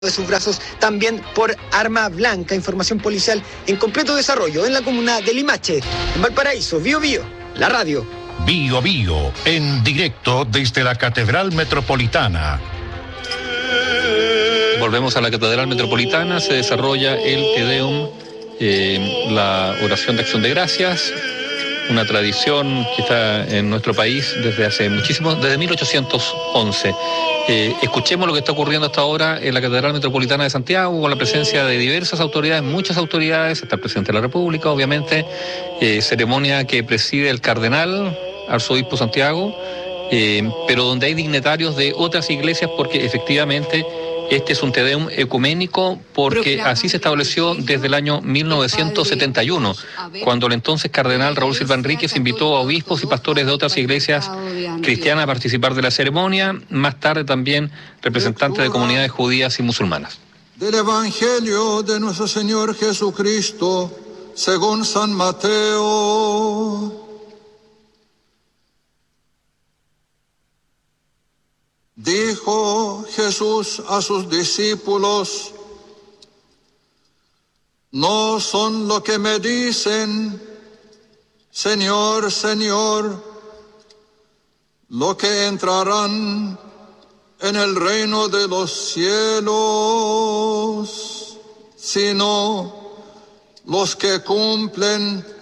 de sus brazos también por arma blanca. Información policial en completo desarrollo en la comuna de Limache, en Valparaíso. Bío Bío, la radio. Bío Bío, en directo desde la Catedral Metropolitana. Volvemos a la Catedral Metropolitana, se desarrolla el Te Deum, la oración de acción de gracias, una tradición que está en nuestro país desde 1811. Escuchemos lo que está ocurriendo hasta ahora en la Catedral Metropolitana de Santiago, con la presencia de diversas autoridades, muchas autoridades, está el presidente de la República, obviamente, ceremonia que preside el cardenal, arzobispo Santiago, pero donde hay dignatarios de otras iglesias, porque efectivamente este es un Te Deum ecuménico, porque así se estableció desde el año 1971, cuando el entonces cardenal Raúl Silva Enríquez invitó a obispos y pastores de otras iglesias cristianas a participar de la ceremonia, más tarde también representantes de comunidades judías y musulmanas. Del Evangelio de nuestro Señor Jesucristo, según San Mateo. Dijo Jesús a sus discípulos: no son lo que me dicen, Señor, Señor, lo que entrarán en el reino de los cielos, sino los que cumplen